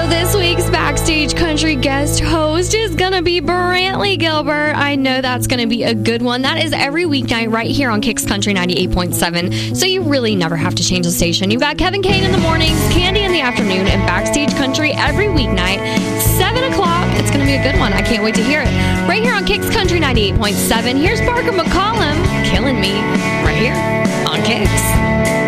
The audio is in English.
This week's Backstage Country guest host is going to be Brantley Gilbert. I know that's going to be a good one. That is every weeknight right here on Kicks Country 98.7. So you really never have to change the station. You've got Kevin Kane in the mornings, Candy in the afternoon, and Backstage Country every weeknight, 7 o'clock. It's going to be a good one. I can't wait to hear it. Right here on Kicks Country 98.7. Here's Parker McCollum, Killing Me, right here on Kicks.